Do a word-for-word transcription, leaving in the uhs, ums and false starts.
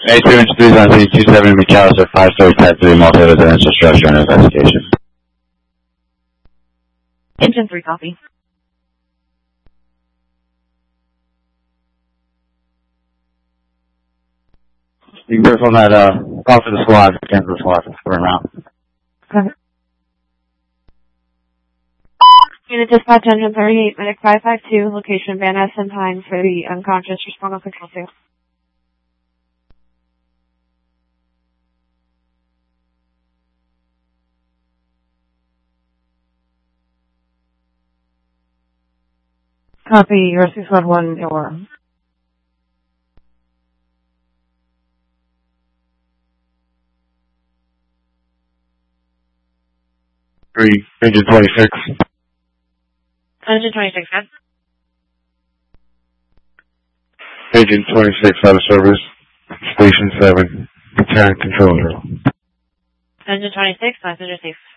A two inch three on three two seven McAllister, five story type three multi-residential structure under investigation. Engine three, copy. You can verify on that, uh, call for the squad, cancel the squad, for an round. Okay. Unit dispatch engine thirty-eight, medic five five two, location Van Ness and Pine for the unconscious, respond on control two. Copy, rescue squad one, your. Three, engine twenty-six. Engine twenty-six, good. Engine twenty-six out of service. Station seven. Return control zero. Engine twenty-six, passenger safe.